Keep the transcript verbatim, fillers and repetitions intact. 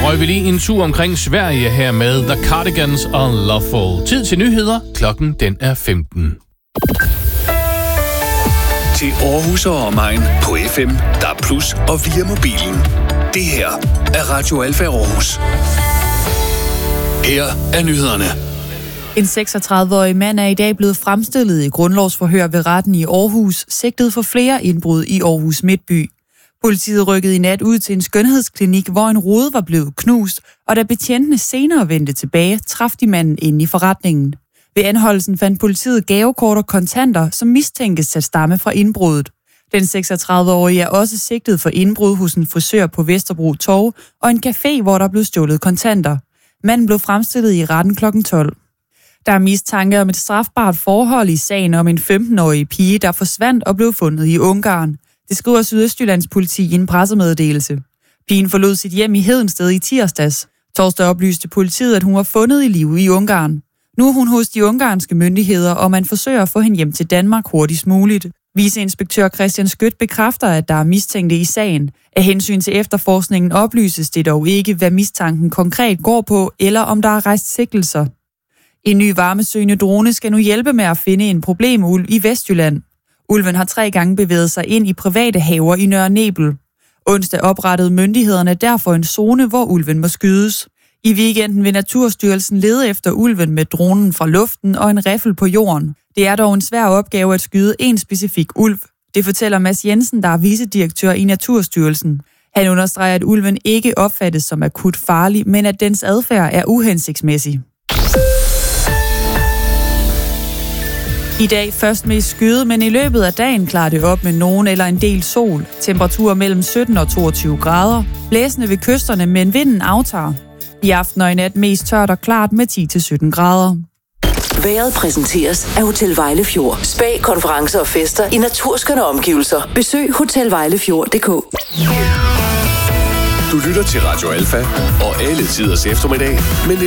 røg vi lige en tur omkring Sverige her med The Cardigans og Loveful. Tid til nyheder. Klokken den er femten. Til Aarhus og omegn på F M, D A B plus og via mobilen. Det her er Radio Alfa Aarhus. Her er nyhederne. En seksogtredive-årig mand er i dag blevet fremstillet i grundlovsforhør ved retten i Aarhus, sigtet for flere indbrud i Aarhus Midtby. Politiet rykkede i nat ud til en skønhedsklinik, hvor en rude var blevet knust, og da betjentene senere vendte tilbage, traf de manden inde i forretningen. Ved anholdelsen fandt politiet gavekort og kontanter, som mistænkes at stamme fra indbruddet. Den seksogtredive-årige er også sigtet for indbrud hos en frisør på Vesterbro Torv og en café, hvor der blev stjålet kontanter. Manden blev fremstillet i retten klokken tolv. Der er mistanke om et strafbart forhold i sagen om en femten-årig pige, der forsvandt og blev fundet i Ungarn. Det skriver Sydøstjyllands politi i en pressemeddelelse. Pigen forlod sit hjem i Hedensted i tirsdags. Torsdag oplyste politiet, at hun var fundet i live i Ungarn. Nu er hun hos de ungarske myndigheder, og man forsøger at få hende hjem til Danmark hurtigst muligt. Viceinspektør Christian Skødt bekræfter, at der er mistænkte i sagen. Af hensyn til efterforskningen oplyses det dog ikke, hvad mistanken konkret går på, eller om der er rejst sigtelser. En ny varmesøgende drone skal nu hjælpe med at finde en problemulv i Vestjylland. Ulven har tre gange bevæget sig ind i private haver i Nørre Nebel. Onsdag oprettede myndighederne derfor en zone, hvor ulven må skydes. I weekenden vil Naturstyrelsen lede efter ulven med dronen fra luften og en riffel på jorden. Det er dog en svær opgave at skyde en specifik ulv. Det fortæller Mads Jensen, der er vicedirektør i Naturstyrelsen. Han understreger, at ulven ikke opfattes som akut farlig, men at dens adfærd er uhensigtsmæssig. I dag først med skyde, men i løbet af dagen klarer det op med nogen eller en del sol. Temperaturer mellem sytten og toogtyve grader. Blæsende ved kysterne, men vinden aftager. I aften og i nat mest tørt og klart med ti til sytten grader. Vejret præsenteres af Hotel Vejlefjord. Spa, konferencer og fester i naturskønne omgivelser. Besøg hotel vejlefjord punktum d k. Du lytter til Radio Alfa og alle tiders eftermiddag, men